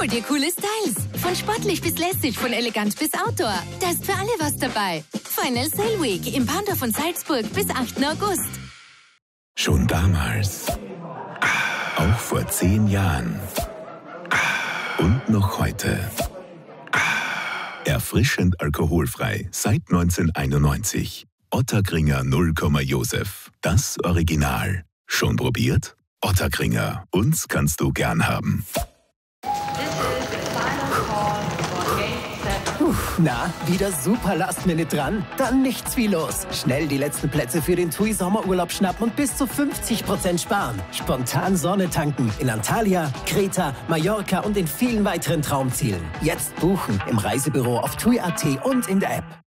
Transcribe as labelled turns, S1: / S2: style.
S1: Hol dir coole Styles. Von sportlich bis lässig, von elegant bis Outdoor. Da ist für alle was dabei. Final Sale Week im Pandorf von Salzburg bis 8. August.
S2: Schon damals. Auch vor 10 Jahren. Und noch heute. Erfrischend alkoholfrei seit 1991. Ottakringer 0, Josef. Das Original. Schon probiert? Ottakringer. Uns kannst du gern haben.
S3: Na, wieder super Last-Minute dran? Dann nichts wie los. Schnell die letzten Plätze für den TUI Sommerurlaub schnappen und bis zu 50% sparen. Spontan Sonne tanken in Antalya, Kreta, Mallorca und in vielen weiteren Traumzielen. Jetzt buchen im Reisebüro auf TUI.at und in der App.